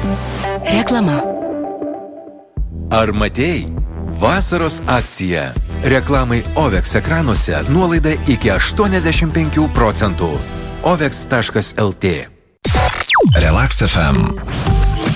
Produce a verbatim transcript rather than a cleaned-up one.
Reklama. Ar matei? Vasaros akcija. Reklamai Ovex ekranuose nuolaida iki aštuoniasdešimt penkių procentų. ovex taškas el tė. Relax F M